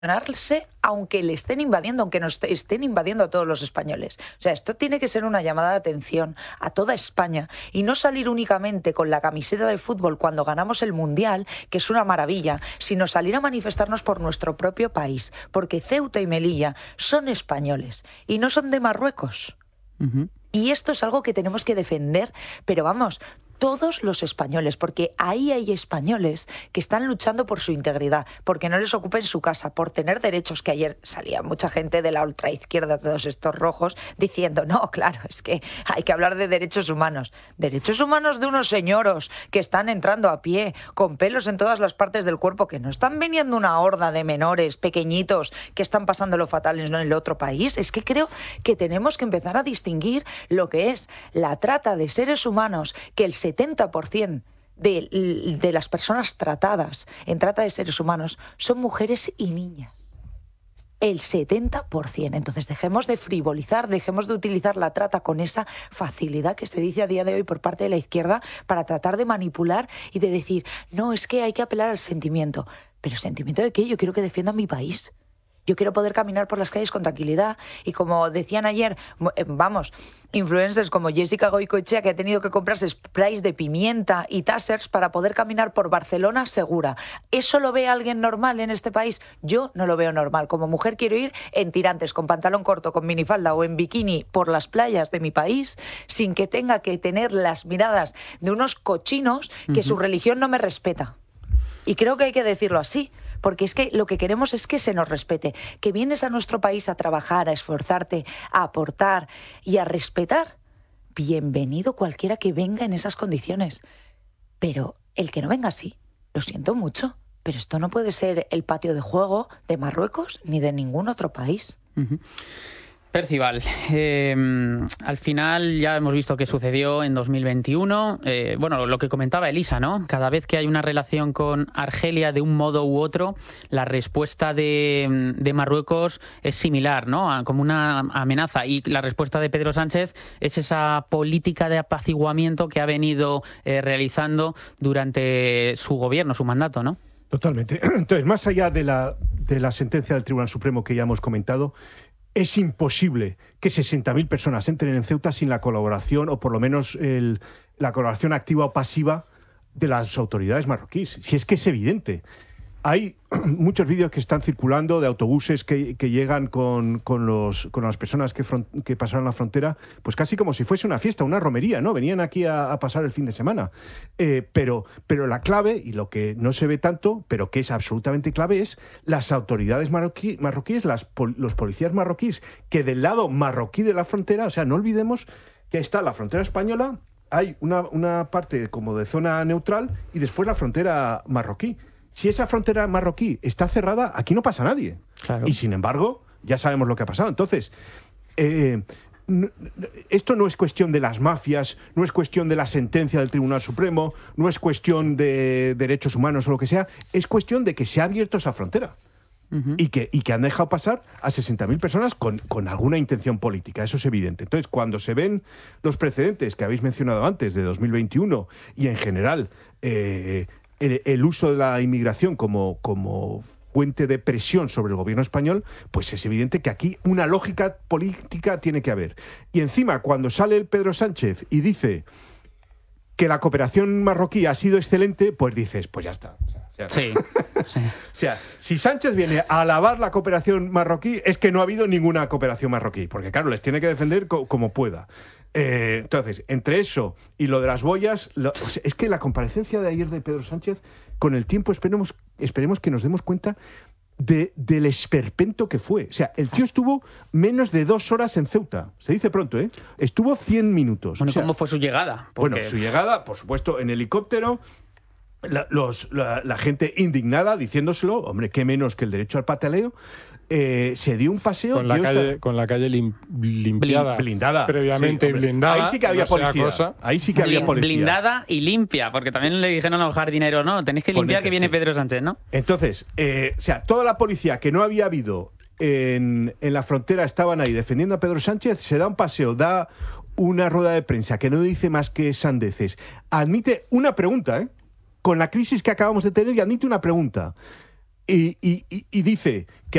aunque le estén invadiendo, aunque nos estén invadiendo a todos los españoles. O sea, esto tiene que ser una llamada de atención a toda España y no salir únicamente con la camiseta de fútbol cuando ganamos el Mundial, que es una maravilla, sino salir a manifestarnos por nuestro propio país, porque Ceuta y Melilla son españoles y no son de Marruecos. Ujú. Y esto es algo que tenemos que defender, pero vamos, todos los españoles, porque ahí hay españoles que están luchando por su integridad, porque no les ocupen su casa, por tener derechos, que ayer salía mucha gente de la ultraizquierda, todos estos rojos, diciendo, no, claro, es que hay que hablar de derechos humanos de unos señoros que están entrando a pie, con pelos en todas las partes del cuerpo, que no están viniendo una horda de menores pequeñitos que están pasándolo fatal en el otro país. Es que creo que tenemos que empezar a distinguir lo que es la trata de seres humanos, que el 70% de las personas tratadas en trata de seres humanos son mujeres y niñas. El 70%. Entonces dejemos de frivolizar, dejemos de utilizar la trata con esa facilidad que se dice a día de hoy por parte de la izquierda para tratar de manipular y de decir, no, es que hay que apelar al sentimiento. ¿Pero sentimiento de qué? Yo quiero que defiendan mi país. Yo quiero poder caminar por las calles con tranquilidad y, como decían ayer, vamos, influencers como Jessica Goicoechea, que ha tenido que comprarse sprays de pimienta y tasers para poder caminar por Barcelona segura. ¿Eso lo ve alguien normal en este país? Yo no lo veo normal. Como mujer quiero ir en tirantes, con pantalón corto, con minifalda o en bikini por las playas de mi país, sin que tenga que tener las miradas de unos cochinos que su religión no me respeta. Y creo que hay que decirlo así. Porque es que lo que queremos es que se nos respete, que vienes a nuestro país a trabajar, a esforzarte, a aportar y a respetar. Bienvenido cualquiera que venga en esas condiciones. Pero el que no venga así, lo siento mucho, pero esto no puede ser el patio de juego de Marruecos ni de ningún otro país. Uh-huh. Percival, al final ya hemos visto qué sucedió en 2021. Bueno, lo que comentaba Elisa, ¿no? Cada vez que hay una relación con Argelia de un modo u otro, la respuesta de Marruecos es similar, ¿no? Como una amenaza. Y la respuesta de Pedro Sánchez es esa política de apaciguamiento que ha venido realizando durante su gobierno, su mandato, ¿no? Totalmente. Entonces, más allá de la sentencia del Tribunal Supremo que ya hemos comentado, es imposible que 60.000 personas entren en Ceuta sin la colaboración, o por lo menos la colaboración activa o pasiva de las autoridades marroquíes. Si es que es evidente. Hay muchos vídeos que están circulando de autobuses que llegan con las personas que pasaron la frontera, pues casi como si fuese una fiesta, una romería, ¿no? Venían aquí a pasar el fin de semana. Pero la clave, y lo que no se ve tanto, pero que es absolutamente clave, es las autoridades marroquíes, los policías marroquíes, que del lado marroquí de la frontera, o sea, no olvidemos que está la frontera española, hay una parte como de zona neutral y después la frontera marroquí. Si esa frontera marroquí está cerrada, aquí no pasa nadie. Claro. Y sin embargo, ya sabemos lo que ha pasado. Entonces, esto no es cuestión de las mafias, no es cuestión de la sentencia del Tribunal Supremo, no es cuestión de derechos humanos o lo que sea, es cuestión de que se ha abierto esa frontera. Uh-huh. Y que han dejado pasar a 60.000 personas con alguna intención política, eso es evidente. Entonces, cuando se ven los precedentes que habéis mencionado antes, de 2021, y en general el uso de la inmigración como fuente de presión sobre el gobierno español, pues es evidente que aquí una lógica política tiene que haber. Y encima, cuando sale el Pedro Sánchez y dice que la cooperación marroquí ha sido excelente, pues dices, pues ya está. Sí. O sea, si Sánchez viene a alabar la cooperación marroquí, es que no ha habido ninguna cooperación marroquí, porque claro, les tiene que defender como pueda. Entonces, entre eso y lo de las boyas, o sea, es que la comparecencia de ayer de Pedro Sánchez, con el tiempo esperemos que nos demos cuenta del esperpento que fue. O sea, el tío estuvo menos de 2 horas en Ceuta. Se dice pronto, ¿eh? Estuvo 100 minutos. Bueno, o sea, ¿cómo fue su llegada? Porque... Bueno, su llegada, por supuesto, en helicóptero. La gente indignada diciéndoselo, hombre, qué menos que el derecho al pataleo. Se dio un paseo con la calle limpiada, blindada, previamente sí, blindada. Ahí sí que había policía. Ahí sí que había policía. Blindada y limpia, porque también le dijeron a los jardineros, no, tenéis que limpiar, que viene Pedro Sánchez, ¿no? Entonces, o sea, toda la policía que no había habido en la frontera estaban ahí defendiendo a Pedro Sánchez, se da un paseo, da una rueda de prensa que no dice más que sandeces. Admite una pregunta, con la crisis que acabamos de tener, y admite una pregunta. y dice que